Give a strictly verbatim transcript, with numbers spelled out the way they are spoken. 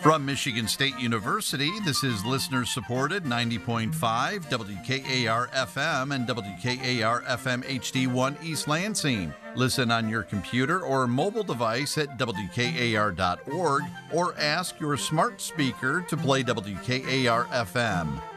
From Michigan State University, this is listener-supported ninety point five W K A R F M and W K A R F M H D one East Lansing. Listen on your computer or mobile device at W K A R dot org or ask your smart speaker to play W K A R F M.